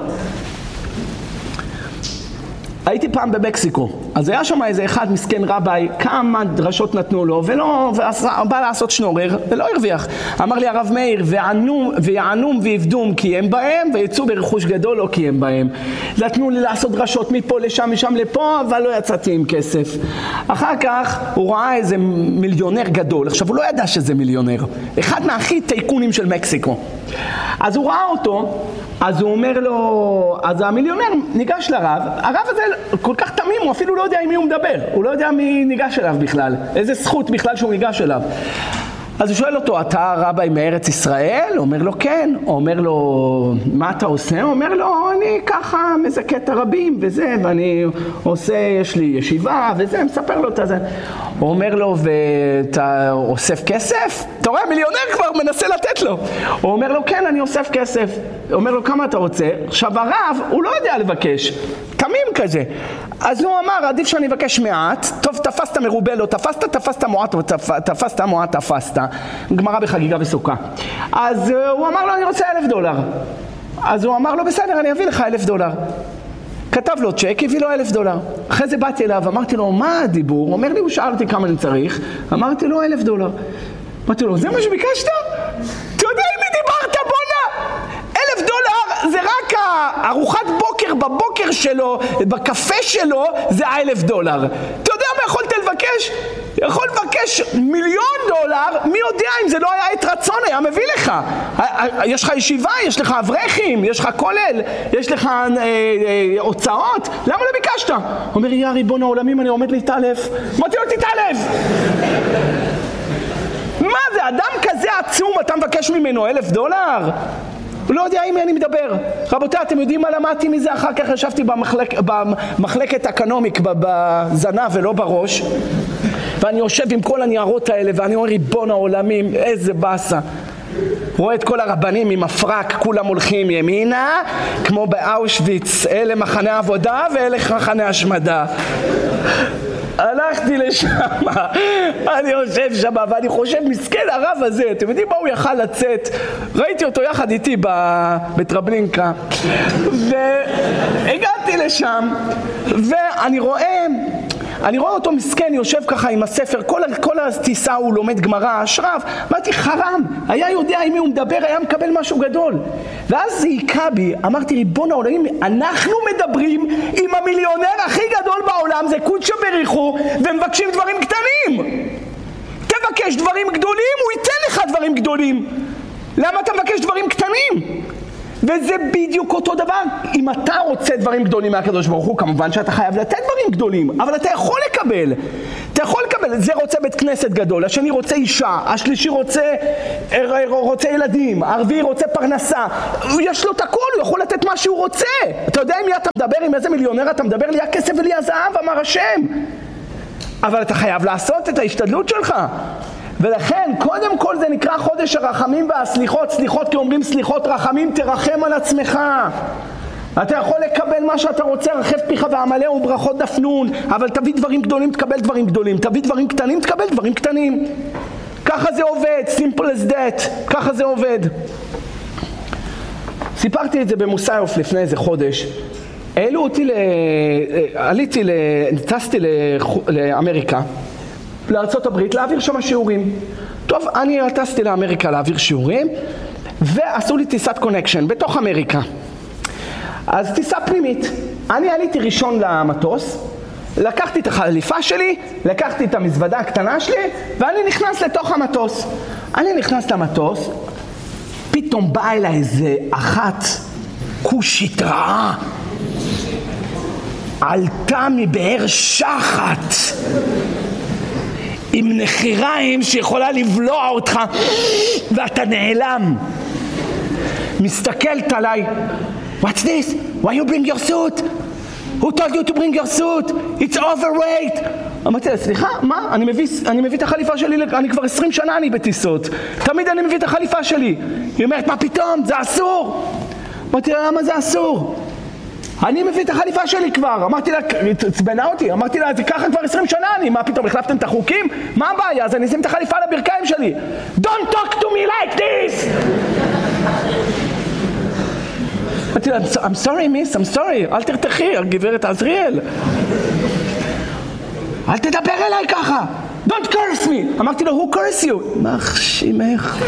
הייתי פעם במקסיקו, אז היה שם איזה אחד מסכן רבי, כמה דרשות נתנו לו, ובא לעשות שנורר, ולא הרוויח. אמר לי הרב מאיר, ויענום ויבדום כי הם בהם, ויצאו ברכוש גדול לא כי הם בהם. נתנו לי לעשות דרשות מפה לשם, משם לפה, אבל לא יצאתי עם כסף. אחר כך הוא ראה איזה מיליונר גדול, עכשיו הוא לא ידע שזה מיליונר, אחד מהכי טייקונים של מקסיקו. אז הוא ראה אותו, אז הוא אומר לו, אז המיליונר ניגש לרב, הרב הזה כל כך תמים, הוא אפילו לא יודע עם מי הוא מדבר, הוא לא יודע מי ניגש אליו בכלל, איזה זכות בכלל שהוא ניגש אליו. אז הוא שואל אותו, אתה רבי מארץ ישראל? הוא אומר לו, כן. הוא אומר לו, מה אתה עושה? הוא אומר לו, אני ככה מזכה את הרבים וזה, ואני עושה, יש לי ישיבה וזה, מספר לו את זה. הוא אומר לו, ואתה אוסף כסף? אתה רואה, מיליונר כבר מנסה לתת לו. הוא אומר לו, כן, אני אוסף כסף. הוא אומר לו, כמה אתה רוצה? עכשיו הרב, הוא לא יודע לבקש, תמים כזה. אז הוא אמר, עדיף שאני אבקש מעט, טוב, תפסת מרובה, לא תפסת מועט, תפסת מועט, תפסת. גמרא בחגיגה וסוכה. אז הוא אמר לו, אני רוצה $1,000. אז הוא אמר לו, בסדר, אני אביא לך $1,000. כתב לו צ'ק, הביא לו $1,000. אחרי זה באתי אליו, אמרתי לו, מה הדיבור? הוא אומר לי, הוא שאל אותי כמה אני צריך. אמרתי לו, $1,000. אמרתי לו, זה מה שביקשת? אתה יודע אם דיברת, בונה? $1,000 זה רק ארוחת בוקר בבוקר שלו, בקפה שלו, זה $1,000. אתה יודע מה יכולת לבקש? יכול לבקש $1,000,000, מי יודע אם זה לא היה עת רצון, היה מביא לך. יש לך ישיבה, יש לך אברכים, יש לך כולל, יש לך הוצאות, למה לא ביקשת? הוא אומר, יא ריבון העולמים, אני עומד להתעלף. אמרתי לו, תתעלף. מה זה, אדם כזה עצום, אתה מבקש ממנו $1,000? הוא לא יודע עם מי אני מדבר. רבותיי, אתם יודעים מה למדתי מזה? אחר כך ישבתי במחלקת אקונומי בזנב ולא בראש, ואני יושב עם כל הניירות האלה ואני אומר, ריבון העולמים, איזה בסה. רואה את כל הרבנים עם הפרק, כולם הולכים ימינה, כמו באושוויץ, אלה מחנה עבודה ואלה מחנה השמדה. הלכתי לשם, אני יושב שם ואני חושב, מסכן הרב הזה, אתם יודעים מה הוא יכל לצאת? ראיתי אותו יחד איתי בטרבלינקה, והגעתי לשם ואני רואה, אני רואה אותו מסכן, יושב ככה עם הספר, כל הטיסה הוא לומד גמרא, שרב, אמרתי חרם, היה יודע עם מי הוא מדבר, היה מקבל משהו גדול. ואז זה עיקה בי, אמרתי ריבון העולמים, אנחנו מדברים עם המיליונר הכי גדול בעולם, זה קודשא בריחו, ומבקשים דברים קטנים. תבקש דברים גדולים, הוא ייתן לך דברים גדולים. למה אתה מבקש דברים קטנים? וזה בדיוק אותו דבר. אם אתה רוצה דברים גדולים מהקדוש ברוך הוא, כמובן שאתה חייב לתת דברים גדולים, אבל אתה יכול לקבל. אתה יכול לקבל. זה רוצה בית כנסת גדול, השני רוצה אישה, השלישי רוצה ילדים, הרביעי רוצה פרנסה. יש לו את הכל, הוא יכול לתת מה שהוא רוצה. אתה יודע עם מי אתה מדבר, עם איזה מיליונר אתה מדבר? לי הכסף ולי הזהב, אמר השם. אבל אתה חייב לעשות את ההשתדלות שלך. ולכן, קודם כל זה נקרא חודש הרחמים והסליחות. סליחות כי אומרים סליחות, רחמים, תרחם על עצמך. אתה יכול לקבל מה שאתה רוצה, רחב פיך ועמלא וברכות דפנון, אבל תביא דברים גדולים, תקבל דברים גדולים. תביא דברים קטנים, תקבל דברים קטנים. ככה זה עובד, simple as that. ככה זה עובד. סיפרתי את זה במוסאיוף לפני איזה חודש. העלו אותי, טסתי לאמריקה, לארצות הברית, להעביר שם שיעורים. טוב, אני טסתי לאמריקה להעביר שיעורים, ועשו לי טיסת קונקשן בתוך אמריקה. אז טיסה פנימית. אני עליתי ראשון למטוס, לקחתי את החליפה שלי, לקחתי את המזוודה הקטנה שלי, ואני נכנס לתוך המטוס. אני נכנס למטוס, פתאום באה אליי איזה אחת כושית רעה. עלתה מבאר שחת עם נחיריים שיכולה לבלוע אותך ואתה נעלם. מסתכלת עליי, what's this? Why you bring your suit? Who told you to bring your suit? It's overweight. אמרתי לה, סליחה, מה? אני מביא את החליפה שלי, אני כבר 20 שנה אני בטיסות, תמיד אני מביא את החליפה שלי. היא אומרת, מה פתאום? זה אסור. אמרתי לה, למה זה אסור? אני מביא את החליפה שלי כבר. אמרתי לה, צבנה אותי, אמרתי לה, זה ככה כבר 20 שנה אני, מה פתאום, החלפתם את החוקים? מה הבעיה? אז אני אשים את החליפה על הברכיים שלי. Don't talk to me like this! אמרתי לה, I'm sorry miss, I'm sorry, אל תרתחי, גברת עזריאל. אל תדבר אליי ככה. Don't curse me. אמרתי לו, who curse you? מחשימך.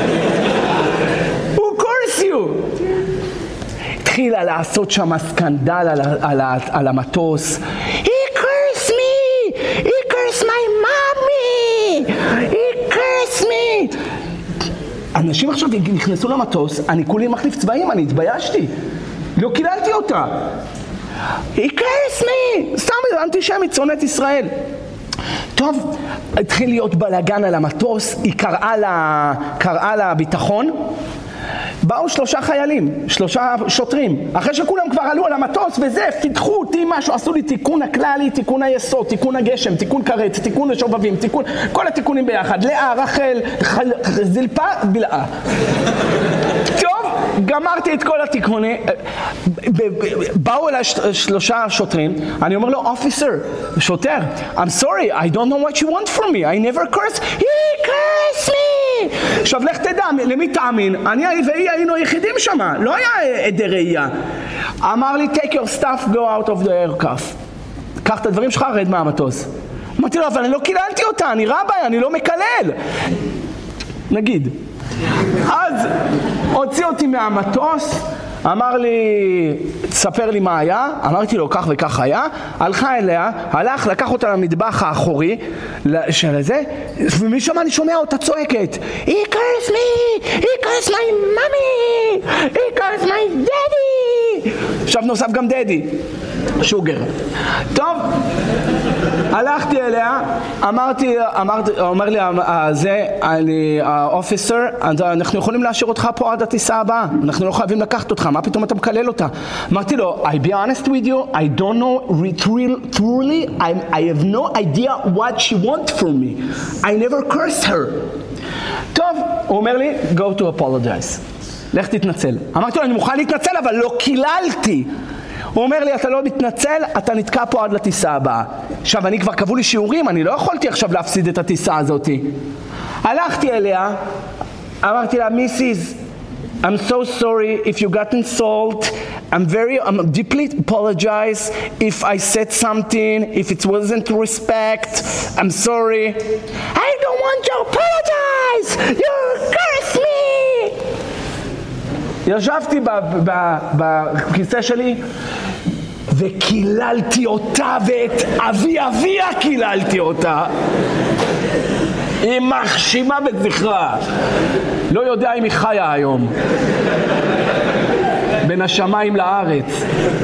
Who curse you? התחילה לעשות שם סקנדל על המטוס. He cursed me! He cursed my mommy! He cursed me! אנשים עכשיו נכנסו למטוס, אני כולי מחליף צבעים, אני התביישתי. לא קיללתי אותה. He cursed me! סתם אנטישמית, שונאת ישראל. טוב, התחיל להיות בלגן על המטוס, היא קראה לה ביטחון. באו 3 חיילים, 3 שוטרים. אחרי שכולם כבר עלו על המטוס וזה, פיתחו אותי משהו, עשו לי תיקון הכללי, תיקון היסוד, תיקון הגשם, תיקון קרט, תיקון לשובבים, תיקון, כל התיקונים ביחד. לאה, רחל, זלפה, בלעה. טוב, גמרתי את כל התיקונים. באו אליי 3 שוטרים, אני אומר לו, officer, שוטר, I'm sorry, I don't know what you want from me, I never cursed, he cursed me! עכשיו לך תדע, למי תאמין? אני והיא היינו היחידים שם, לא היה עדי ראייה. אמר לי, take your stuff, go out of the aircraft. קח את הדברים שלך, רד מהמטוס. אמרתי לו, אבל אני לא קיללתי אותה, אני רבי, אני לא מקלל. נגיד. אז הוציא אותי מהמטוס, אמר לי, תספר לי מה היה, אמרתי לו כך וכך היה, הלכה אליה, לקח אותה למטבח האחורי של זה, ומשם אני שומע אותה צועקת, He cursed me, he cursed my mommy, he cursed my daddy. עכשיו נוסף גם דדי, שוגר. טוב, הלכתי אליה, אומר לי, האופיסר, אנחנו יכולים להשאיר אותך פה עד הטיסה הבאה, אנחנו לא חייבים לקחת אותך, מה פתאום אתה מקלל אותה? אמרתי לו, I'll be honest with you, I don't know truly, I have no idea what she wants from me. I never cursed her. טוב, הוא אומר לי, go to apologize. לך תתנצל. אמרתי לו, אני מוכן להתנצל, אבל לא קיללתי. הוא אומר לי, אתה לא מתנצל, אתה נתקע פה עד לטיסה הבאה. עכשיו, אני כבר קבעו לי שיעורים, אני לא יכולתי עכשיו להפסיד את הטיסה הזאת. הלכתי אליה, אמרתי לה, Mrs. I'm so sorry if you got insult, I'm deeply apologize if I said something, if it wasn't respect. I'm sorry. I don't want you to apologize. You curse me. ישבתי בכיסא שלי וקיללתי אותה ואת אביה קיללתי אותה. היא מחשימה בזכרה. לא יודע אם היא חיה היום. בין השמיים לארץ.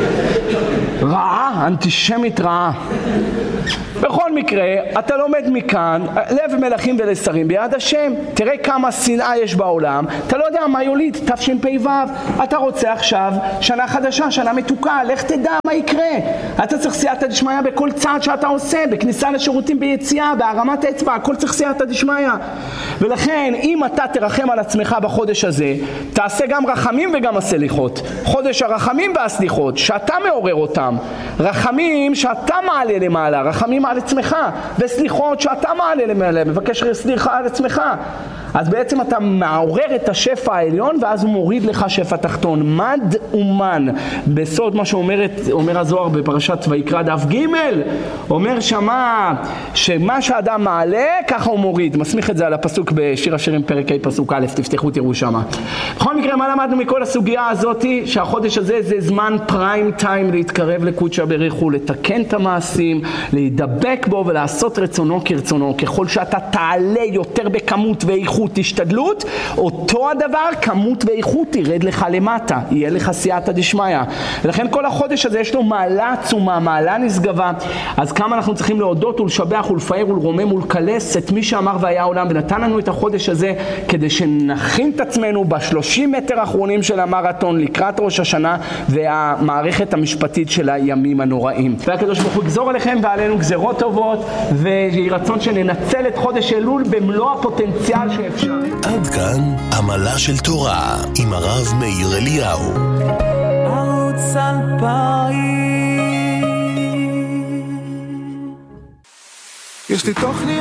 רעה, אנטישמית רעה. בכל מקרה, אתה לומד מכאן, לב מלכים ולשרים ביד השם. תראה כמה שנאה יש בעולם. אתה לא יודע מה יוליד, תשפ"ו. אתה רוצה עכשיו שנה חדשה, שנה מתוקה, לך תדע מה יקרה. אתה צריך סייעתא דשמיא בכל צעד שאתה עושה, בכניסה לשירותים, ביציאה, בהרמת אצבע, הכל צריך סייעתא דשמיא. ולכן, אם אתה תרחם על עצמך בחודש הזה, תעשה גם רחמים וגם הסליחות. חודש הרחמים והסליחות, שאתה מעורר אותם. רחמים שאתה מעלה למעלה, רחמים על עצמך, וסליחות שאתה מעלה למעלה, מבקש סליחה על עצמך. אז בעצם אתה מעורר את השפע העליון, ואז הוא מוריד לך שפע תחתון. מד ומן, בסוד מה שאומר הזוהר בפרשת ויקרא דף ג', אומר שמה שהאדם מעלה, ככה הוא מוריד. מסמיך את זה על הפסוק בשיר השירים פרק ה' פסוק א', תפתחו תראו שמה. בכל מקרה, מה למדנו מכל הסוגיה הזאת? שהחודש הזה זה זמן פריים טיים להתקרב לקודשא בריך הוא, לתקן את המעשים, להידבק בו ולעשות רצונו כרצונו. ככל שאתה תעלה יותר בכמות ואיכות, השתדלות, אותו הדבר, כמות ואיכות תרד לך למטה, יהיה לך סייעתא דשמיא. ולכן כל החודש הזה יש לו מעלה עצומה, מעלה נשגבה. אז כמה אנחנו צריכים להודות ולשבח ולפאר ולרומם ולקלס את מי שאמר והיה עולם, ונתן לנו את החודש הזה כדי שנכין את עצמנו ב30 מטר האחרונים של המרתון לקראת ראש השנה והמערכת המשפטית של הימים הנוראים. והקדוש ברוך הוא יגזור עליכם ועלינו גזרות טובות, ויהי רצון שננצל את חודש אלול במלוא הפוטנציאל שאפשר. עד כאן עמלה של תורה עם הרב מאיר אליהו. ערוץ 2000. יש לי תוכנית